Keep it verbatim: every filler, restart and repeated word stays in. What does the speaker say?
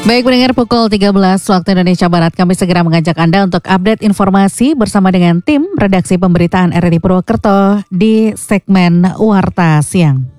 Baik pendengar, pukul tiga belas waktu Indonesia Barat, kami segera mengajak Anda untuk update informasi bersama dengan tim redaksi pemberitaan R R I Purwokerto di segmen Warta Siang.